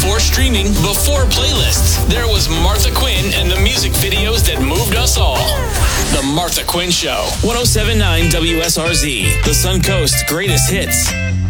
before streaming, before playlists. There was Martha Quinn and the music videos that moved us all. The Martha Quinn Show. 107.9 WSRZ, the Suncoast greatest hits.